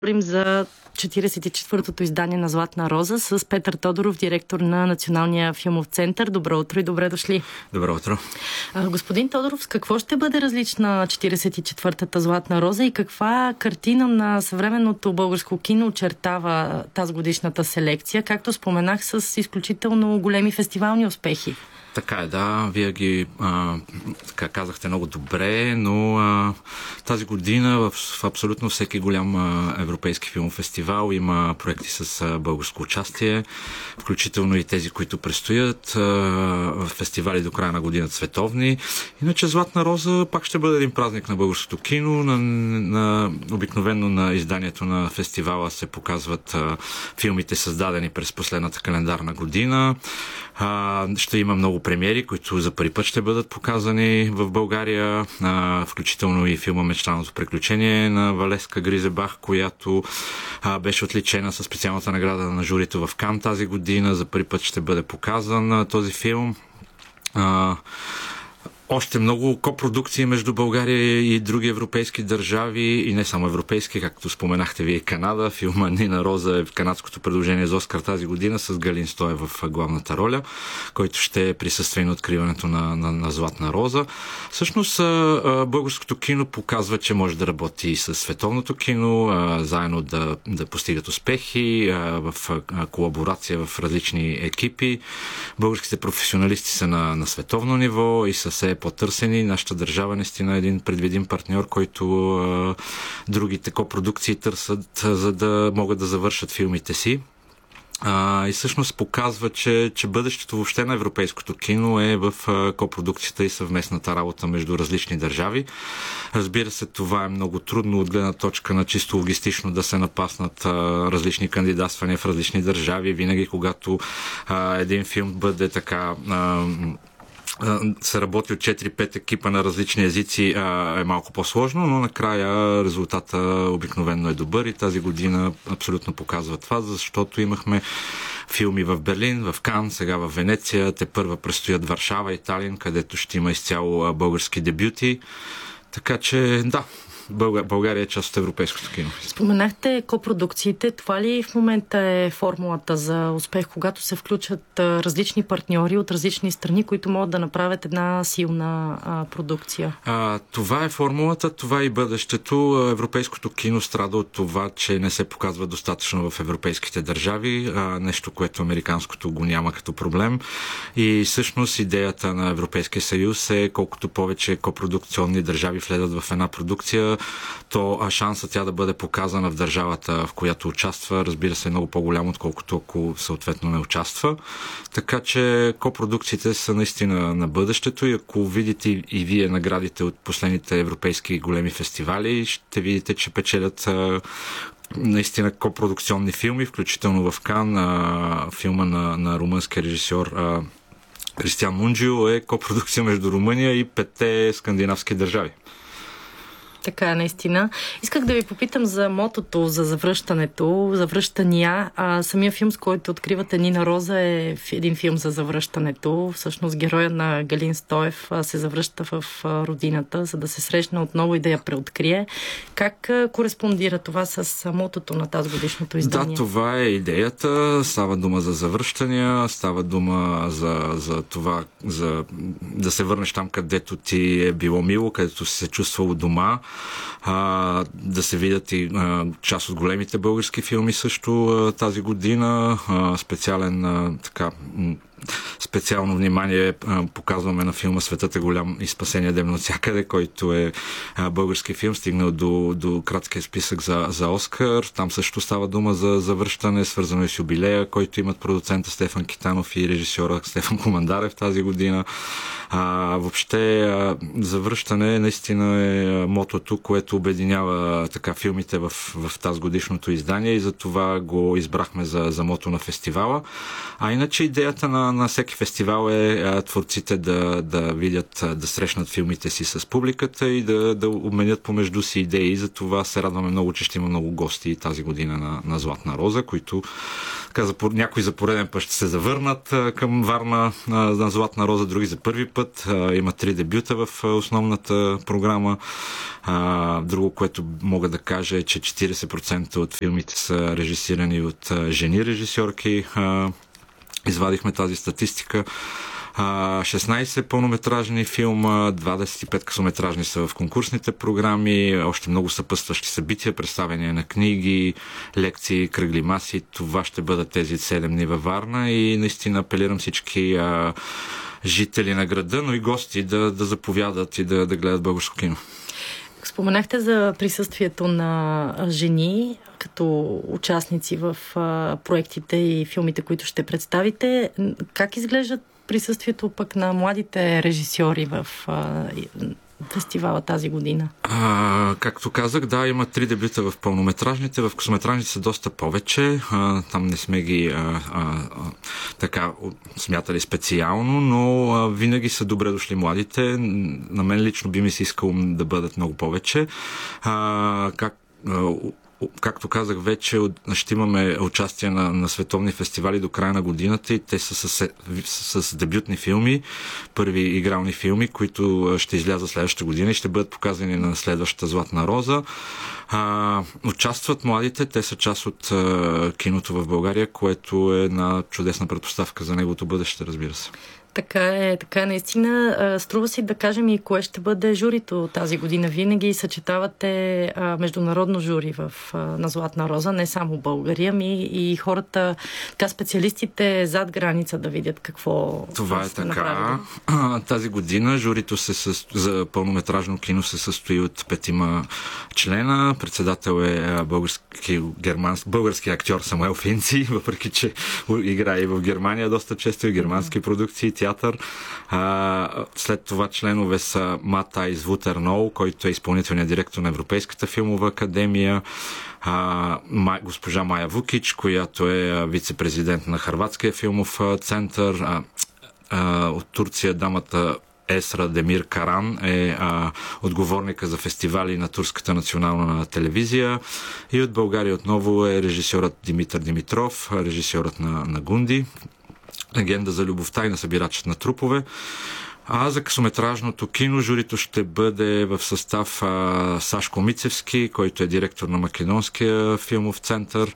Говорим за 44-тото издание на Златна роза с Петър Тодоров, директор на Националния филмов център. Добро утро и добре дошли. Добро утро. Господин Тодоров, с какво ще бъде различна 44-та Златна роза и каква картина на съвременното българско кино очертава тази годишната селекция, както споменах, с изключително големи фестивални успехи? Така е, да. Вие ги казахте много добре, но тази година в абсолютно всеки голям европейски филмов фестивал има проекти с българско участие, включително и тези, които предстоят в фестивали до края на годината световни. Иначе Златна роза пак ще бъде един празник на българското кино. Обикновено на изданието на фестивала се показват филмите, създадени през последната календарна година. Ще има много премиери, които за първи път ще бъдат показани в България, включително и филма "Мечтаното приключение" на Валеска Гризебах, която беше отличена със специалната награда на журито в Кан тази година. За първи път ще бъде показан този филм. Още много копродукции между България и други европейски държави, и не само европейски, както споменахте вие, Канада. Филма "Нина Роза" е в канадското предложение за Оскар тази година с Галин Стоев в главната роля, който ще присъства и на откриването на Златна роза. Всъщност българското кино показва, че може да работи и с световното кино, заедно да постигат успехи в колаборация в различни екипи. Българските професионалисти са на световно ниво и са все по-търсени. Нашата държава наистина е един предвидим партньор, който другите копродукции търсят, за да могат да завършат филмите си. И всъщност показва, че бъдещето въобще на европейското кино е в копродукцията и съвместната работа между различни държави. Разбира се, това е много трудно от гледна точка на чисто логистично да се напаснат различни кандидатствания в различни държави. Винаги, когато един филм бъде така се работи от 4-5 екипа на различни езици, е малко по-сложно, но накрая резултата обикновено е добър и тази година абсолютно показва това, защото имахме филми в Берлин, в Кан, сега в Венеция, те първа предстоят Варшава и Талин, където ще има изцяло български дебюти. Така че, да, България е част от европейското кино. Споменахте копродукциите. Това ли в момента е формулата за успех, когато се включат различни партньори от различни страни, които могат да направят една силна продукция? Това е формулата, това е и бъдещето. Европейското кино страда от това, че не се показва достатъчно в европейските държави. Нещо, което американското го няма като проблем. И всъщност идеята на Европейския съюз е колкото повече копродукционни държави влезат в една продукция, то шансът тя да бъде показана в държавата, в която участва, разбира се, е много по-голям, отколкото ако съответно не участва. Така че копродукциите са наистина на бъдещето и ако видите и вие наградите от последните европейски големи фестивали, ще видите, че печелят наистина копродукционни филми, включително в Кан филма на румънския режисьор Кристиан Мунджио е копродукция между Румъния и 5 скандинавски държави. Така, наистина. Исках да ви попитам за мотото, за завръщането, завръщания. Самия филм, с който откривате Нина Роза, е един филм за завръщането. Всъщност героя на Галин Стоев се завръща в родината, за да се срещне отново и да я преоткрие. Как кореспондира това с мотото на тази годишното издание? Да, това е идеята. Става дума за завръщания, става дума за това, да се върнеш там, където ти е било мило, където си се чувствало дома. Да се видят и част от големите български филми също тази година. Специално внимание показваме на филма "Светът е голям и спасение дебне от всякъде", който е български филм, стигнал до краткия списък за Оскар. Там също става дума за завръщане, свързано и с юбилея, който имат продуцента Стефан Китанов и режисьора Стефан Командарев тази година. Въобще завръщане наистина е мотото, което обединява така филмите в тази годишното издание и за това го избрахме за мото на фестивала. Иначе идеята на на всеки фестивал е творците да видят, да срещнат филмите си с публиката и да обменят помежду си идеи. За това се радваме много, че ще има много гости тази година на Златна роза, които някои за пореден път ще се завърнат към Варна на Златна роза, други за първи път. Има 3 дебюта в основната програма. Друго, което мога да кажа е, че 40% от филмите са режисирани от жени режисьорки. Извадихме тази статистика. 16 пълнометражни филма, 25 късометражни са в конкурсните програми, още много съпътстващи събития, представяния на книги, лекции, кръгли маси. Това ще бъдат тези 7 дни във Варна и наистина апелирам всички жители на града, но и гости да заповядат и да гледат българско кино. Споменахте за присъствието на жени като участници в проектите и филмите, които ще представите. Как изглеждат присъствието пък на младите режисьори в фестивала тази година? Както казах, да, има 3 дебюта в пълнометражните. В късометражните са доста повече. Там не сме ги така смятали специално, но винаги са добре дошли младите. На мен лично би ми се искало да бъдат много повече. Както казах вече, ще имаме участие на световни фестивали до края на годината и те са с дебютни филми, първи игрални филми, които ще излязат следващата година и ще бъдат показани на следващата Златна роза. Участват младите, те са част от киното в България, което е една чудесна предпоставка за неговото бъдеще, разбира се. Така е наистина. Струва си да кажем и кое ще бъде журито тази година. Винаги съчетавате международно жури на Златна роза, не само българи, ами и хората, специалистите зад граница да видят какво това е така. Направили. Тази година журито за пълнометражно кино се състои от 5 члена. Председател е български актьор Самуел Финци, въпреки че играе и в Германия доста често и германски продукции, театър. След това членове са Матай Звутерноу, който е изпълнителният директор на Европейската филмова академия, госпожа Майя Вукич, която е вице-президент на Хърватския филмов център, от Турция дамата Есра Демир Каран е отговорника за фестивали на Турската национална телевизия и от България отново е режисьорът Димитър Димитров, режисьорът на Гунди, Легенда за любовта и на събирачът на трупове. За късометражното кино журито ще бъде в състав Сашко Мицевски, който е директор на Македонския филмов център,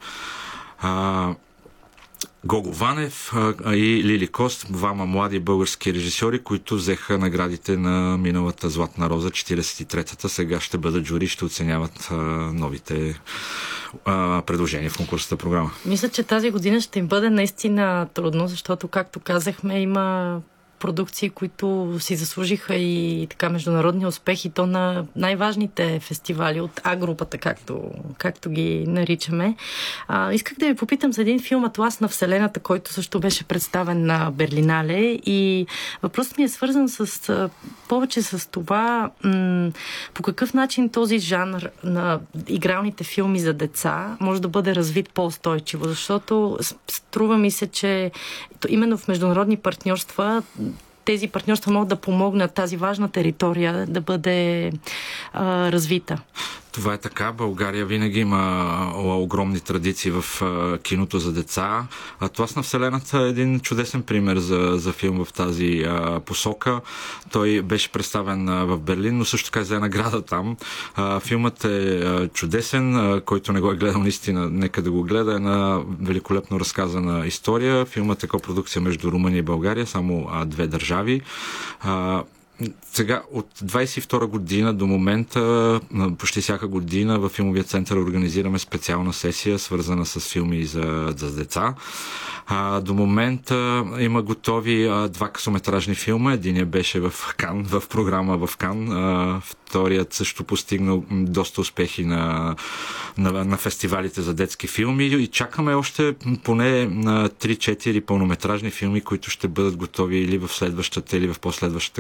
Гого Ванев и Лили Кост, 2 млади български режисьори, които взеха наградите на миналата Златна роза, 43-та. Сега ще бъдат жури, ще оценяват новите предложения в конкурсната програма. Мисля, че тази година ще им бъде наистина трудно, защото, както казахме, има продукции, които си заслужиха и така международни успехи, то на най-важните фестивали от А-групата, както ги наричаме. Исках да ви попитам за един филм "Атлас на Вселената", който също беше представен на Берлинале, и въпросът ми е свързан повече с това по какъв начин този жанр на игралните филми за деца може да бъде развит по-устойчиво, защото струва ми се, че именно в международни партньорства тези партньорства могат да помогнат тази важна територия да бъде развита. Това е така. България винаги има огромни традиции в киното за деца. "Атлас на Вселената" е един чудесен пример за филм в тази посока. Той беше представен в Берлин, но също така взе награда там. Филмът е чудесен. Който не го е гледал, наистина, нека да го гледа. Е една великолепно разказана история. Филмът е копродукция между Румъния и България, само 2 държави. Сега, от 22 година до момента, почти всяка година във филмовия център организираме специална сесия, свързана с филми за деца. До момента има готови 2 късометражни филма. Единият беше в Кан, в програма в Кан. Вторият също постигнал доста успехи на фестивалите за детски филми и чакаме още поне 3-4 пълнометражни филми, които ще бъдат готови или в следващата, или в последващата година.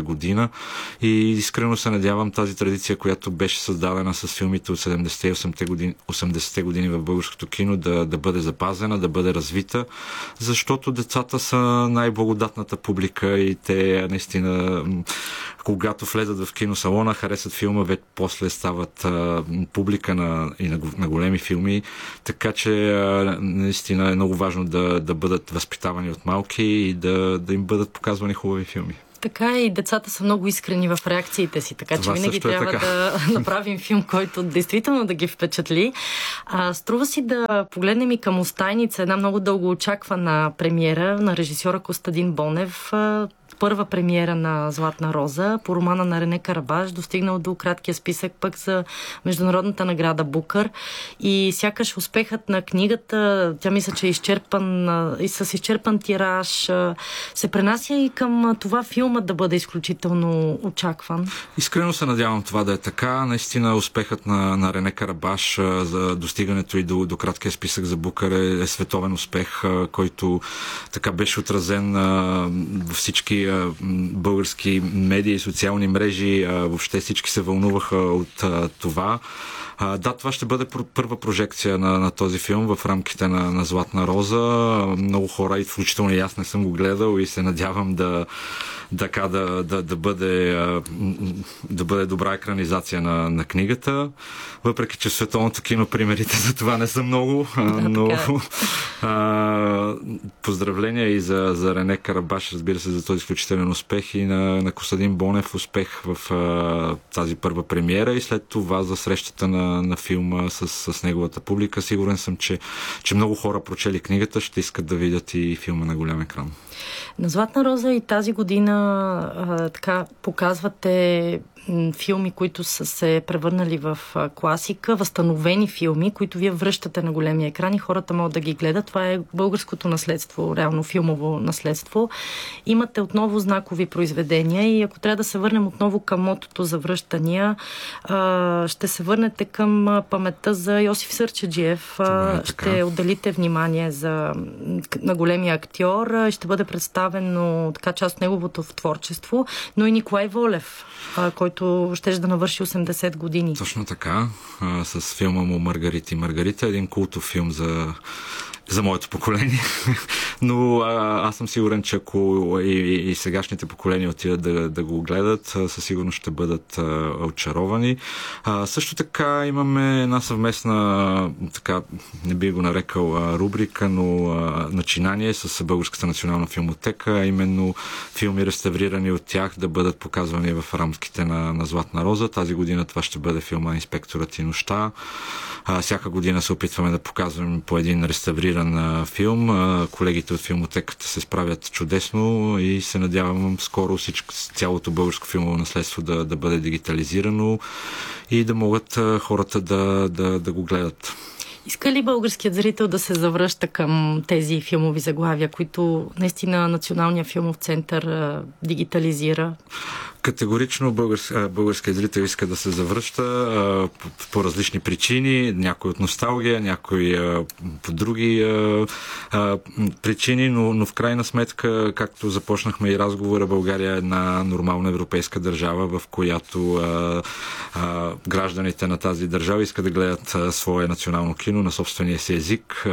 година и искрено се надявам тази традиция, която беше създадена с филмите от 70-те и 80-те години в българското кино да бъде запазена, да бъде развита, защото децата са най-благодатната публика и те наистина, когато влезат в киносалона, харесат филма, вече после стават публика на големи филми, така че наистина е много важно да бъдат възпитавани от малки и да им бъдат показвани хубави филми. Така и децата са много искрени в реакциите си, така че винаги трябва да направим филм, който действително да ги впечатли. Струва си да погледнем и към Остайница, една много дълго очаквана премиера на режисьора Костадин Бонев. Първа премиера на Златна роза по романа на Рене Карабаш, достигнал до краткия списък пък за международната награда Букър. И сякаш успехът на книгата, тя мисля, че е изчерпан и с изчерпан тираж, се пренася и към това филма да бъде изключително очакван. Искрено се надявам това да е така. Наистина успехът на Рене Карабаш за достигането и до краткия списък за Букър е световен успех, който така беше отразен във всички български медии и социални мрежи. Въобще всички се вълнуваха от това. Това ще бъде първа прожекция на този филм в рамките на Златна роза. Много хора, и включително и аз не съм го гледал и се надявам да бъде добра екранизация на книгата. Въпреки че в световното кино примерите за това не са много, но поздравления и за Рене Карабаш, разбира се, за този изключителен успех и на Костадин Бонев успех в тази първа премиера и след това за срещата на филма с неговата публика. Сигурен съм, че много хора прочели книгата, ще искат да видят и филма на голям екран. На Златна роза и тази година така показвате филми, които са се превърнали в класика, възстановени филми, които вие връщате на големия екран и хората могат да ги гледат. Това е българското наследство, реално филмово наследство. Имате отново знакови произведения и ако трябва да се върнем отново към мотото за връщания, ще се върнете към паметта за Йосиф Сърчеджиев. Ще отделите внимание на големия актьор. Ще бъде представено така част от неговото творчество, но и Николай Волев, който ще да навърши 80 години. Точно така. С филма му Маргарита и Маргарита. Един култов филм за моето поколение. Но аз съм сигурен, че ако и сегашните поколения отидат да го гледат, със сигурност ще бъдат очаровани. Също така имаме една съвместна, така не би го нарекал рубрика, но начинание с Българската национална филмотека, именно филми реставрирани от тях да бъдат показвани в рамките на Златна роза. Тази година това ще бъде филма Инспекторът и нощта. Всяка година се опитваме да показваме по един реставриран филм. Колегите от филмотеката се справят чудесно и се надявам скоро цялото българско филмово наследство да бъде дигитализирано и да могат хората да го гледат. Иска ли българският зрител да се завръща към тези филмови заглавия, които наистина Националният филмов център дигитализира? Категорично българският зрител иска да се завръща по различни причини, някои от носталгия, някои по други причини, но в крайна сметка, както започнахме и разговора, България е една нормална европейска държава, в която гражданите на тази държава искат да гледат свое национално кино на собствения си език.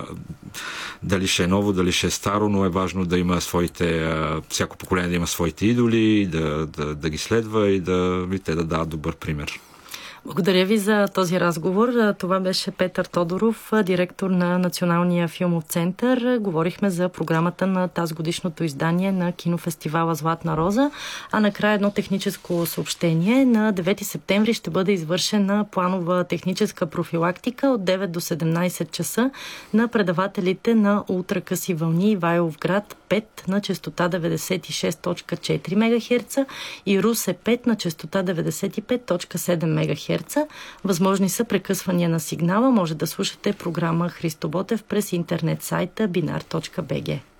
Дали ще е ново, дали ще е старо, но е важно да има всяко поколение да има своите идоли, да ги следва и те да дават добър пример. Благодаря ви за този разговор. Това беше Петър Тодоров, директор на Националния филмов център. Говорихме за програмата на тазгодишното издание на кинофестивала Златна роза. А накрая едно техническо съобщение. На 9 септември ще бъде извършена планова техническа профилактика от 9 до 17 часа на предавателите на ултракъси вълни Ивайловград 5 на честота 96.4 МГц и Русе 5 на честота 95.7 МГц. Възможни са прекъсвания на сигнала. Може да слушате програма Христо Ботев през интернет сайта binar.bg.